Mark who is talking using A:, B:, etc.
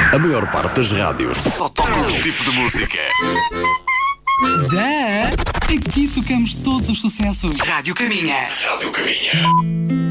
A: A maior parte das rádios só toca um tipo de música.
B: Aqui tocamos todos os sucessos.
C: Rádio Caminha.
A: Rádio Caminha.